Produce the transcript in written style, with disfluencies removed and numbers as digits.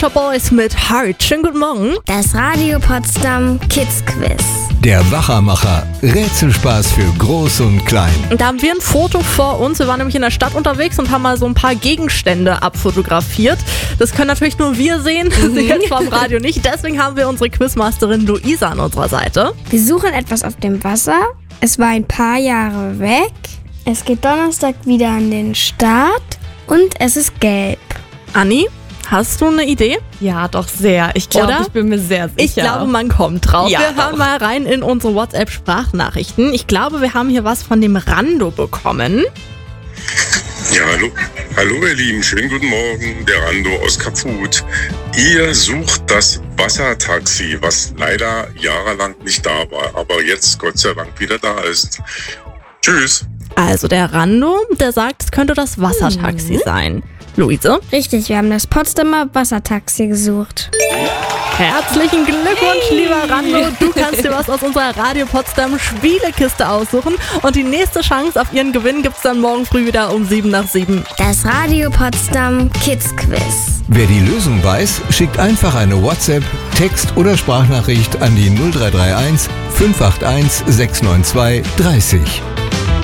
Shop Boys mit Heart. Schönen guten Morgen. Das Radio Potsdam Kids Quiz. Der Wachermacher. Rätselspaß für Groß und Klein. Da haben wir ein Foto vor uns. Wir waren nämlich in der Stadt unterwegs und haben mal so ein paar Gegenstände abfotografiert. Das können natürlich nur wir sehen, Sie jetzt vom Radio nicht. Deswegen haben wir unsere Quizmasterin Luisa an unserer Seite. Wir suchen etwas auf dem Wasser. Es war ein paar Jahre weg. Es geht Donnerstag wieder an den Start. Und es ist gelb. Anni, hast du eine Idee? Ja, doch sehr. Ich glaube, Oder? ich bin mir sehr sicher. Ich glaube, man kommt drauf. Ja, wir hören mal rein in unsere WhatsApp-Sprachnachrichten. Ich glaube, wir haben hier was von dem Rando bekommen. Ja, hallo ihr Lieben, schönen guten Morgen, der Rando aus Kaput. Ihr sucht das Wassertaxi, was leider jahrelang nicht da war, aber jetzt Gott sei Dank wieder da ist. Tschüss. Also der Rando, der sagt, es könnte das Wassertaxi sein. Luise? Richtig, wir haben das Potsdamer Wassertaxi gesucht. Herzlichen Glückwunsch, lieber Rando. Du kannst dir was aus unserer Radio Potsdam Spielekiste aussuchen. Und die nächste Chance auf ihren Gewinn gibt's dann morgen früh wieder um 7:07. Das Radio Potsdam Kids Quiz. Wer die Lösung weiß, schickt einfach eine WhatsApp, Text- oder Sprachnachricht an die 0331 581 692 30.